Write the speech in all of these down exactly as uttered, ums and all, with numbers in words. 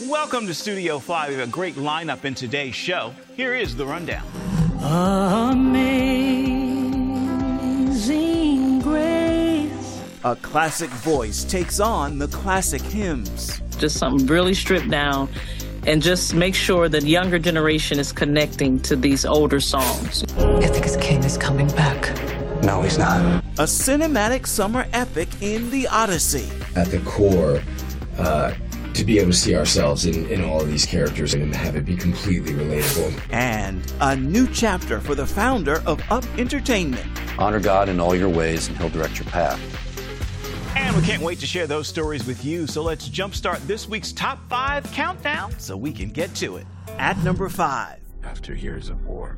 Welcome to Studio five. We have a great lineup in today's show. Here is the rundown. Amazing Grace. A classic voice takes on the classic hymns. Just something really stripped down and just make sure that the younger generation is connecting to these older songs. Ithaca's king is coming back. No, he's not. A cinematic summer epic in the Odyssey. At the core, uh, to be able to see ourselves in, in all of these characters and have it be completely relatable. And a new chapter for the founder of Up Entertainment. Honor God in all your ways and he'll direct your path. And we can't wait to share those stories with you, so let's jumpstart this week's Top five Countdown so we can get to it. At number five. After years of war,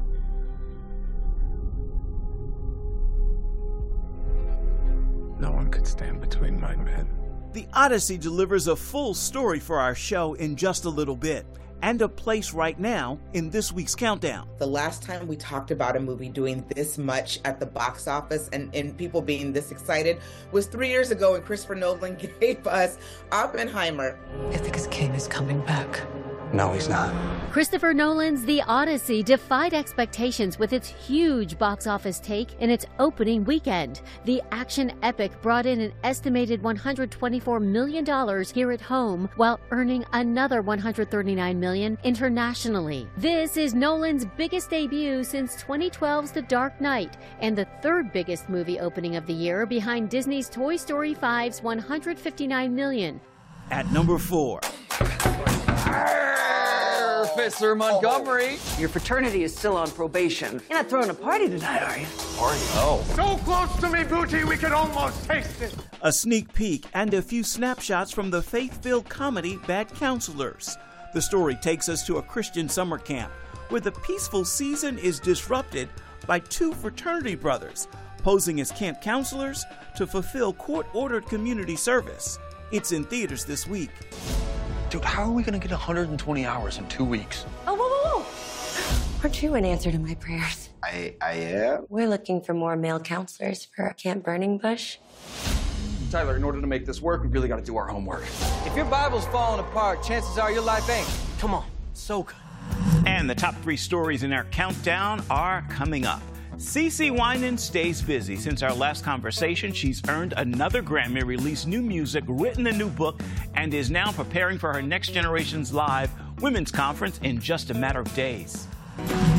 no one could stand between my men. The Odyssey delivers a full story for our show in just a little bit, and a place right now in this week's countdown. The last time we talked about a movie doing this much at the box office and, and people being this excited was three years ago when Christopher Nolan gave us Oppenheimer. Ithaca's king is coming back. No, he's not. Christopher Nolan's The Odyssey defied expectations with its huge box office take in its opening weekend. The action epic brought in an estimated one hundred twenty-four million dollars here at home, while earning another one hundred thirty-nine million dollars internationally. This is Nolan's biggest debut since twenty twelve's The Dark Knight, and the third biggest movie opening of the year behind Disney's Toy Story five's one hundred fifty-nine million dollars. At number four. Officer Montgomery. Your fraternity is still on probation. You're not throwing a party tonight, are you? Party? Oh. So close to me, Booty, we could almost taste it. A sneak peek and a few snapshots from the faith-filled comedy Bad Counselors. The story takes us to a Christian summer camp where the peaceful season is disrupted by two fraternity brothers posing as camp counselors to fulfill court-ordered community service. It's in theaters this week. Dude, how are we gonna get one hundred twenty hours in two weeks? Oh, whoa, whoa, whoa! Aren't you an answer to my prayers? I, I am? We're looking for more male counselors for Camp Burning Bush. Tyler, in order to make this work, we really gotta do our homework. If your Bible's falling apart, chances are your life ain't. Come on, so good. And the top three stories in our countdown are coming up. CeCe Winans stays busy. Since our last conversation, she's earned another Grammy, released new music, written a new book, and is now preparing for her Next Generation's Live Women's Conference in just a matter of days.